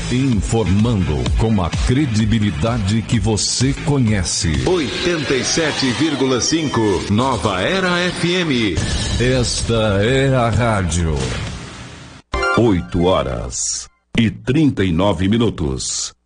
Informando com a credibilidade que você conhece. 87,5 Nova Era FM. Esta é a rádio. 8h39.